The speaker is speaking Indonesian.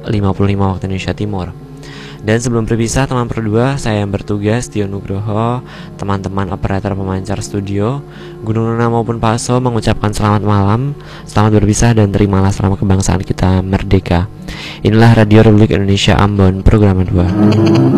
waktu Indonesia Timur. Dan sebelum berpisah, teman berdua, saya yang bertugas Tio Nugroho, teman-teman operator pemancar studio, Gunung Nuna maupun Pak So mengucapkan selamat malam, selamat berpisah dan terimalah selama kebangsaan kita merdeka. Inilah Radio Republik Indonesia Ambon, program 2.